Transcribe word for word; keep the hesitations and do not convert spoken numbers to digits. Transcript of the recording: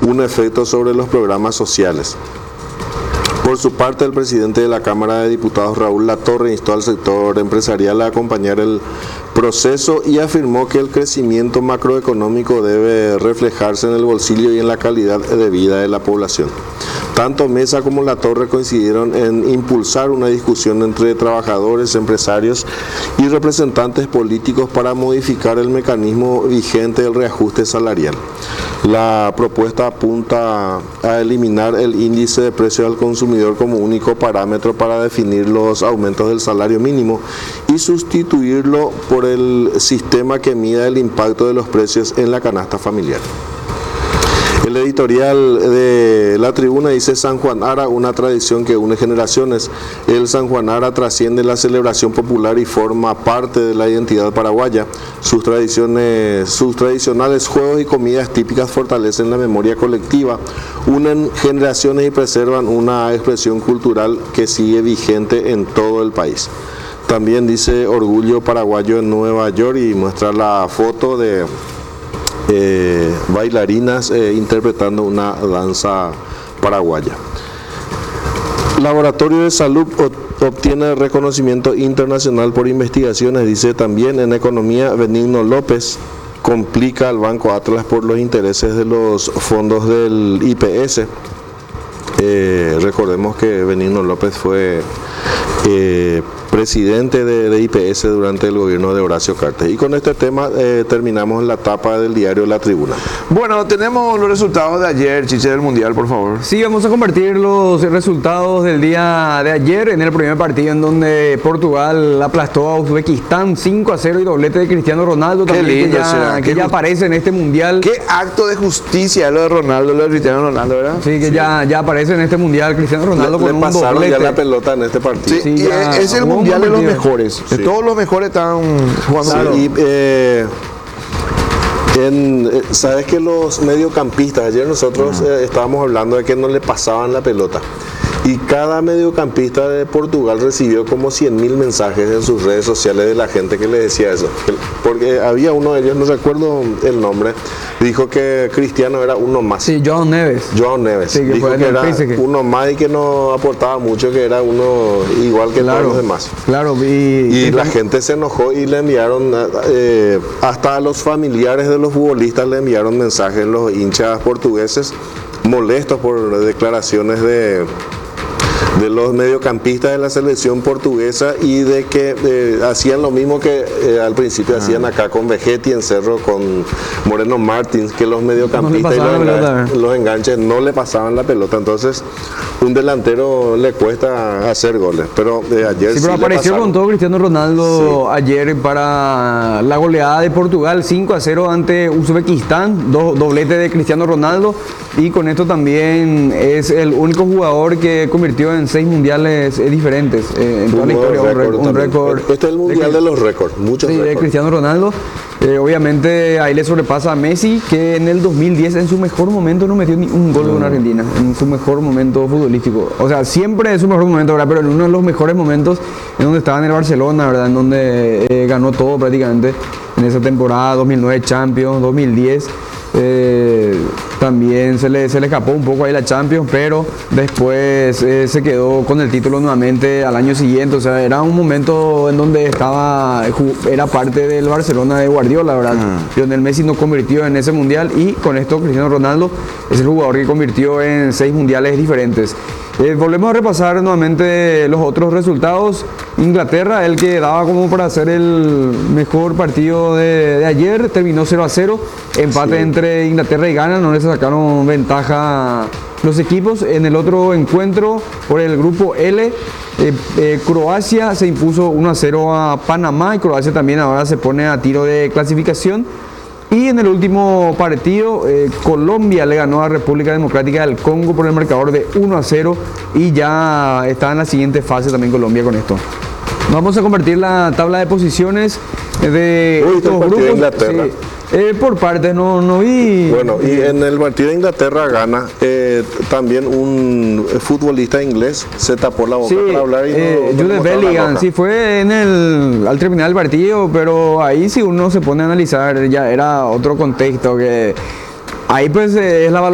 un efecto sobre los programas sociales. Por su parte, el presidente de la Cámara de Diputados, Raúl Latorre, instó al sector empresarial a acompañar el proceso y afirmó que el crecimiento macroeconómico debe reflejarse en el bolsillo y en la calidad de vida de la población. Tanto Mesa como Latorre coincidieron en impulsar una discusión entre trabajadores, empresarios y representantes políticos para modificar el mecanismo vigente del reajuste salarial. La propuesta apunta a eliminar el índice de precio al consumidor como único parámetro para definir los aumentos del salario mínimo y sustituirlo por el sistema que mida el impacto de los precios en la canasta familiar. El editorial de La Tribuna dice: San Juan Ara, una tradición que une generaciones. El San Juan Ara trasciende la celebración popular y forma parte de la identidad paraguaya. Sus tradiciones, sus tradicionales juegos y comidas típicas fortalecen la memoria colectiva, unen generaciones y preservan una expresión cultural que sigue vigente en todo el país. También dice Orgullo Paraguayo en Nueva York y muestra la foto de Eh, bailarinas eh, interpretando una danza paraguaya. Laboratorio de Salud obtiene reconocimiento internacional por investigaciones, dice también. En economía, Benigno López complica al Banco Atlas por los intereses de los fondos del I P S. Eh, recordemos que Benigno López fue eh, presidente de, de I P S durante el gobierno de Horacio Cartes. Y con este tema eh, terminamos la etapa del diario La Tribuna. Bueno, tenemos los resultados de ayer, Chiche, del Mundial, por favor. Sí, vamos a compartir los resultados del día de ayer en el primer partido en donde Portugal aplastó a Uzbekistán cinco a cero y doblete de Cristiano Ronaldo, también, Qué lindo, que, ya, será. que Qué ya aparece en este Mundial. Qué acto de justicia lo de Ronaldo, lo de Cristiano Ronaldo, ¿verdad? Sí, que sí. Ya, ya aparece en este Mundial Cristiano Ronaldo le, con le un pasaron doblete. Ya la pelota en este partido. Sí, Sí, y ya, es el Mundial de los mejores. Sí. De todos los mejores están jugando. Sí, y, eh, en, eh, sabes que los mediocampistas, ayer nosotros eh, estábamos hablando de que no le pasaban la pelota. Y cada mediocampista de Portugal recibió como cien mil mensajes en sus redes sociales de la gente que le decía eso. Porque había uno de ellos, no recuerdo el nombre, dijo que Cristiano era uno más. Sí, Joao Neves. Joao Neves. Sí, que dijo fue que el era P S G. uno más y que no aportaba mucho, que era uno igual que Claro, todos los demás. Claro, y, Y la gente se enojó y le enviaron, eh, hasta a los familiares de los futbolistas le enviaron mensajes, los hinchas portugueses, molestos por declaraciones de... de los mediocampistas de la selección portuguesa y de que eh, hacían lo mismo que eh, al principio ah. hacían acá con Vegetti en Cerro, con Moreno Martins, que los mediocampistas no y los, engan los enganches no le pasaban la pelota. Entonces un delantero le cuesta hacer goles, pero eh, ayer sí, sí pero le apareció pasaron. Con todo Cristiano Ronaldo sí. Ayer para la goleada de Portugal cinco a cero ante Uzbekistán, do, doblete de Cristiano Ronaldo, y con esto también es el único jugador que convirtió en seis mundiales eh, diferentes eh, en toda la historia, un récord. Este es el mundial de, de los récords, muchos sí, récords. De Cristiano Ronaldo. Eh, obviamente ahí le sobrepasa a Messi, que en el dos mil diez en su mejor momento no metió ni un gol con Argentina, en su mejor momento futbolístico. O sea, siempre es su mejor momento, ¿verdad? Pero en uno de los mejores momentos en donde estaba en el Barcelona, ¿verdad? En donde eh, ganó todo prácticamente en esa temporada, dos mil nueve Champions, dos mil diez. Eh, también se le, se le escapó un poco ahí la Champions, pero después eh, se quedó con el título nuevamente al año siguiente. O sea, era un momento en donde estaba, era parte del Barcelona de Guardiola, ¿verdad? Uh-huh. Lionel Messi no convirtió en ese mundial, y con esto Cristiano Ronaldo es el jugador que convirtió en seis mundiales diferentes. Eh, volvemos a repasar nuevamente los otros resultados. Inglaterra, el que daba como para hacer el mejor partido de, de ayer, terminó cero a cero, empate sí. entre Inglaterra y Ghana, no les sacaron ventaja los equipos. En el otro encuentro, por el grupo L, eh, eh, Croacia se impuso uno a cero a Panamá, y Croacia también ahora se pone a tiro de clasificación. Y en el último partido, eh, Colombia le ganó a República Democrática del Congo por el marcador de uno a cero, y ya está en la siguiente fase también Colombia con esto. Vamos a convertir la tabla de posiciones de Uy, estos grupos. De Inglaterra. Sí. Eh, por partes, no, no vi. Bueno, y en el partido de Inglaterra-Ghana, eh, también un futbolista inglés se tapó la boca sí, para hablar y eh, no, Jude no Bellingham, sí, fue en el, al terminar el partido, pero ahí si uno se pone a analizar, ya era otro contexto, que ahí pues eh, es la